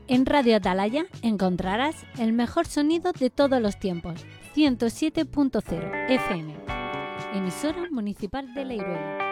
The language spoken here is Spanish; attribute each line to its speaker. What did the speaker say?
Speaker 1: En Radio Atalaya encontrarás el mejor sonido de todos los tiempos. 107.0 FM. Emisora municipal de Leiruela.